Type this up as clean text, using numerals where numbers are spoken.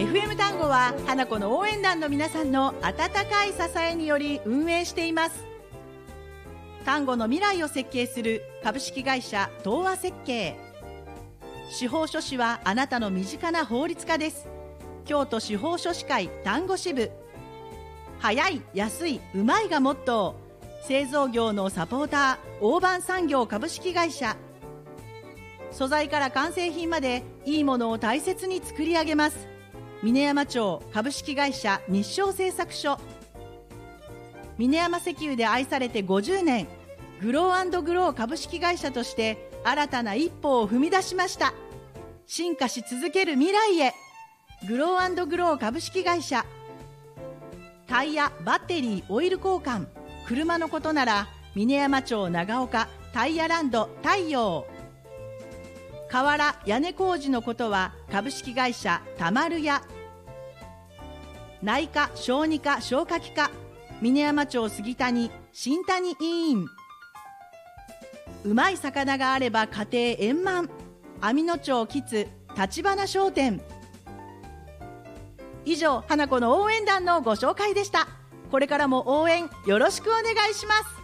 FM 単語は花子の応援団の皆さんの温かい支えにより運営しています。単語の未来を設計する株式会社東和設計。司法書士はあなたの身近な法律家です。京都司法書士会単語支部。早い、安い、うまいがモットー。製造業のサポーター、大判産業株式会社。素材から完成品までいいものを大切に作り上げます。峰山町株式会社日照製作所。峰山石油で愛されて50年、グロー&グロー株式会社として新たな一歩を踏み出しました。進化し続ける未来へ、グロー&グロー株式会社。タイヤ、バッテリー、オイル交換、車のことなら峰山町長岡タイヤランド太陽。瓦、屋根工事のことは株式会社たまるや。内科、小児科、消化器科、峰山町杉谷新谷医院。うまい魚があれば家庭円満、網野町キツ立花商店。以上、花子の応援団のご紹介でした。これからも応援よろしくお願いします。